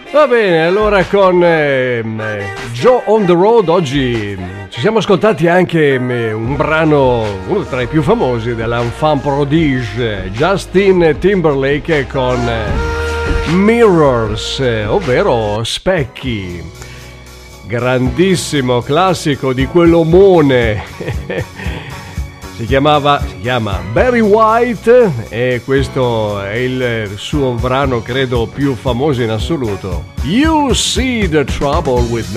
Va bene, allora con Joe on the Road oggi ci siamo ascoltati anche un brano, uno tra i più famosi dell'enfant prodige Justin Timberlake con Mirrors, ovvero specchi. Grandissimo classico di quell'omone. Si chiama Barry White e questo è il suo brano credo più famoso in assoluto. You See the Trouble with